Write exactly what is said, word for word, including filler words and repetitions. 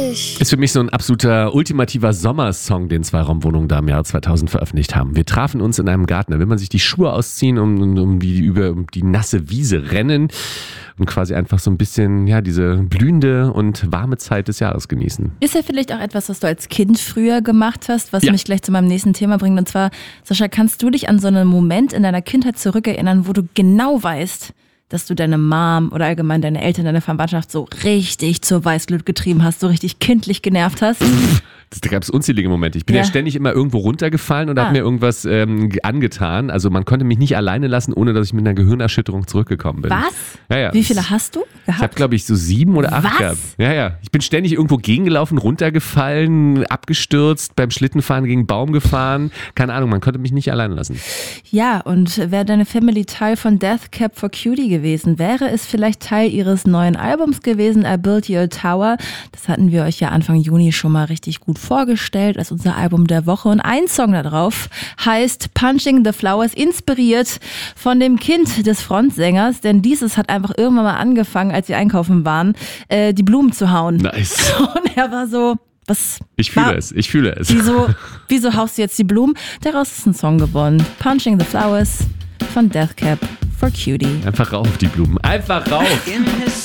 dich. Ist für mich so ein absoluter ultimativer Sommersong, den Zwei-Raum-Wohnungen da im Jahr zweitausend veröffentlicht haben. Wir trafen uns in einem Garten, da will man sich die Schuhe ausziehen und um, um die über um die nasse Wiese rennen und quasi einfach so ein bisschen ja diese blühende und warme Zeit des Jahres genießen. Ist ja vielleicht auch etwas, was du als Kind früher gemacht hast, was Ja. mich gleich zu meinem nächsten Thema bringt. Und zwar, Sascha, kannst du dich an so einen Moment in deiner Kindheit zurückerinnern, wo du genau weißt, dass du deine Mom oder allgemein deine Eltern, deine Verwandtschaft so richtig zur Weißglut getrieben hast, so richtig kindlich genervt hast? Das, da gab es unzählige Momente. Ich bin ja, Ja. ständig immer irgendwo runtergefallen und Ah. habe mir irgendwas ähm, angetan. Also man konnte mich nicht alleine lassen, ohne dass ich mit einer Gehirnerschütterung zurückgekommen bin. Was? Ja, ja. Wie viele hast du Ich habe, gehabt? glaube ich, so sieben oder acht Was? gehabt. Ja, ja. Ich bin ständig irgendwo gegengelaufen, runtergefallen, abgestürzt, beim Schlittenfahren gegen einen Baum gefahren. Keine Ahnung, man konnte mich nicht alleine lassen. Ja, und wäre deine Family Teil von Death Cab for Cutie gewesen, wäre es vielleicht Teil ihres neuen Albums gewesen, I Built You a Tower. Das hatten wir euch ja Anfang Juni schon mal richtig gut vorgestellt als unser Album der Woche. Und ein Song da drauf heißt Punching the Flowers, inspiriert von dem Kind des Frontsängers, denn dieses hat einfach irgendwann mal angefangen, als sie einkaufen waren, äh, die Blumen zu hauen. Nice. Und er war so, was? Ich fühle war, es, ich fühle es. Wieso, wieso haust du jetzt die Blumen? Daraus ist ein Song geworden. Punching the Flowers von Death Cab for Cutie. Einfach rauf, die Blumen. Einfach rauf. In his